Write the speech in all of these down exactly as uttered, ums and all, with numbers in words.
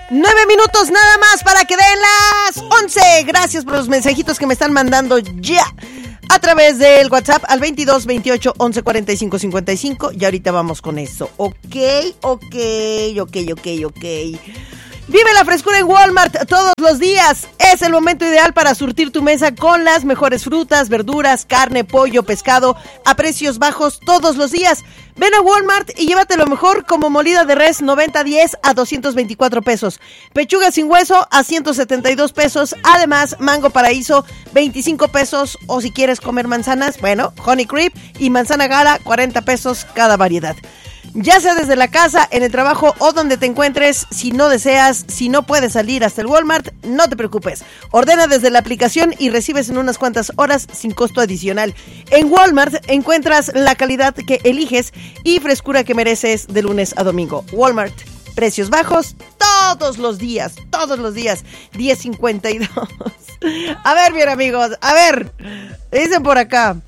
Nueve minutos nada más para que den las once. Gracias por los mensajitos que me están mandando ya a través del WhatsApp al veintidós veintiocho once cuarenta y cinco cincuenta y cinco. Y ahorita vamos con eso. Ok, ok, ok, ok, ok. Vive la frescura en Walmart todos los días. Es el momento ideal para surtir tu mesa con las mejores frutas, verduras, carne, pollo, pescado a precios bajos todos los días. Ven a Walmart y llévate lo mejor, como molida de res noventa diez a doscientos veinticuatro pesos. Pechuga sin hueso a ciento setenta y dos pesos. Además, mango paraíso veinticinco pesos. O si quieres comer manzanas, bueno, honey creep y manzana gala cuarenta pesos cada variedad. Ya sea desde la casa, en el trabajo o donde te encuentres, si no deseas, si no puedes salir hasta el Walmart, no te preocupes. Ordena desde la aplicación y recibes en unas cuantas horas sin costo adicional. En Walmart encuentras la calidad que eliges y frescura que mereces de lunes a domingo. Walmart, precios bajos todos los días, todos los días, diez cincuenta y dos. A ver, bien amigos, a ver, dicen por acá.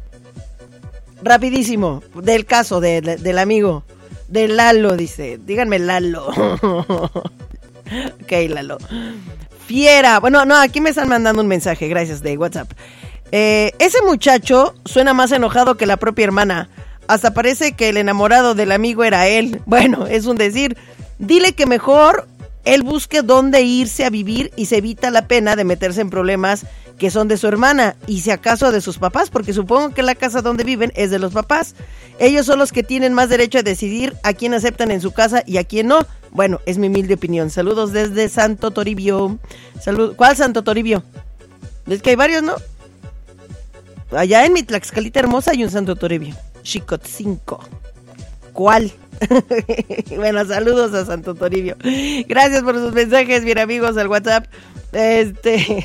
Rapidísimo, del caso de, de, del amigo, de Lalo, dice, díganme Lalo. Ok, Lalo. Fiera, bueno, no, aquí me están mandando un mensaje, gracias, de WhatsApp. Eh, ese muchacho suena más enojado que la propia hermana, hasta parece que el enamorado del amigo era él. Bueno, es un decir, dile que mejor él busque dónde irse a vivir y se evita la pena de meterse en problemas que son de su hermana y si acaso de sus papás, porque supongo que la casa donde viven es de los papás. Ellos son los que tienen más derecho a decidir a quién aceptan en su casa y a quién no. Bueno, es mi humilde opinión. Saludos desde Santo Toribio. Salud. ¿Cuál Santo Toribio? Es que hay varios, ¿no? Allá en mi Tlaxcalita hermosa hay un Santo Toribio. Xicotzinco. ¿Cuál? Bueno, saludos a Santo Toribio. Gracias por sus mensajes, bien amigos, al WhatsApp. Este.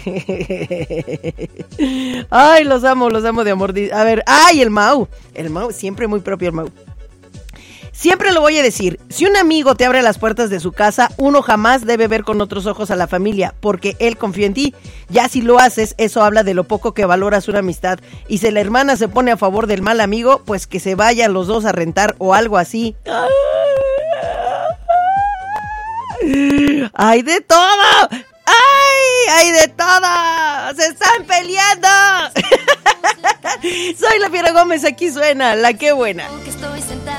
Ay, los amo, los amo de amor. A ver, ay, el Mau. El Mau, siempre muy propio el Mau. Siempre lo voy a decir, si un amigo te abre las puertas de su casa, uno jamás debe ver con otros ojos a la familia, porque él confía en ti. Ya si lo haces, eso habla de lo poco que valoras una amistad. Y si la hermana se pone a favor del mal amigo, pues que se vayan los dos a rentar o algo así. ¡Ay, de todo! ¡Ay! ¡Ay, de todo! ¡Se están peleando! Soy la Fiera Gómez, aquí suena La Qué Buena.